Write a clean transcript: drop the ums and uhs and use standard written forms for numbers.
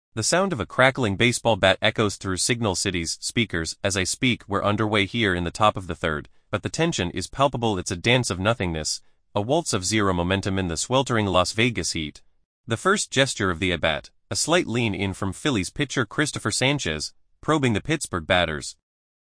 The sound of a crackling baseball bat echoes through Signal City's speakers as I speak. We're underway here in the top of the third, but the tension is palpable. It's a dance of nothingness, a waltz of zero momentum in the sweltering Las Vegas heat. The first gesture of the at-bat, a slight lean-in from Phillies pitcher Christopher Sanchez, probing the Pittsburgh batters,